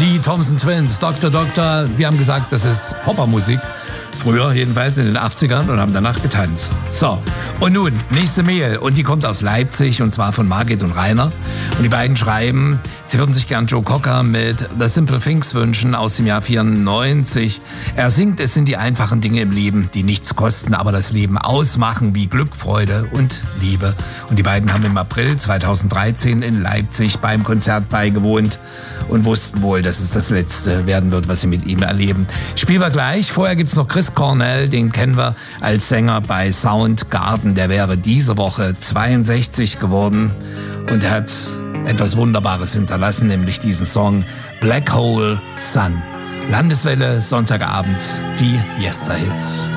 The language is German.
Die Thompson Twins, Dr. Wir haben gesagt, das ist Poppermusik. Früher jedenfalls in den 80ern und haben danach getanzt. So, und nun, nächste Mail. Und die kommt aus Leipzig und zwar von Margit und Rainer. Und die beiden schreiben, sie würden sich gern Joe Cocker mit The Simple Things wünschen aus dem Jahr 94. Er singt, es sind die einfachen Dinge im Leben, die nichts kosten, aber das Leben ausmachen, wie Glück, Freude und Liebe. Und die beiden haben im April 2013 in Leipzig beim Konzert beigewohnt und wussten wohl, dass es das Letzte werden wird, was sie mit ihm erleben. Spielen wir gleich. Vorher gibt's noch Chris Cornell, den kennen wir als Sänger bei Soundgarden. Der wäre diese Woche 62 geworden und hat etwas Wunderbares hinterlassen, nämlich diesen Song Black Hole Sun. Landeswelle, Sonntagabend, die Yesterhits.